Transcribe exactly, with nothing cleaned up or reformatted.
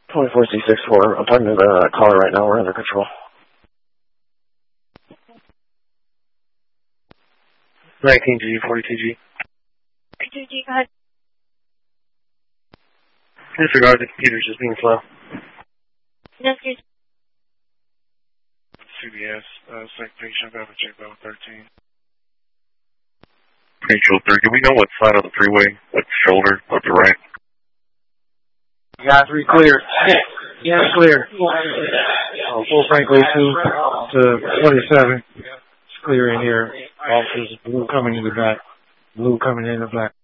twenty-four C six four. I'm talking to the caller right now. We're under control. nineteen G, forty-two G. forty-two G, go ahead. Disregard, the computer's just being slow. Yes, excuse. C B S, uh, second patient, have a check level thirteen. Control three, do we know what side of the freeway? What shoulder? Left or right? Got three clear. Yeah, clear. Oh, full Franklin two to twenty-seven. It's clear in here. Officers, blue coming in the back. Blue coming in the back.